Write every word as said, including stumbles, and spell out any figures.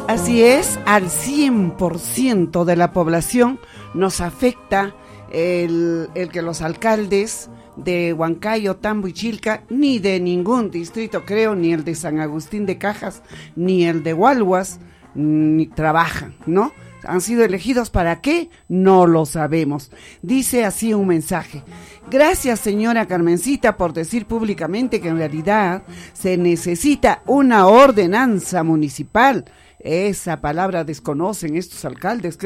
Así es, al cien por ciento de la población nos afecta el, el que los alcaldes de Huancayo, Tambo y Chilca, ni de ningún distrito creo, ni el de San Agustín de Cajas, ni el de Hualhuas, ni trabajan, ¿no? ¿Han sido elegidos para qué? No lo sabemos. Dice así un mensaje: gracias, señora Carmencita, por decir públicamente que en realidad se necesita una ordenanza municipal. Esa palabra desconocen estos alcaldes.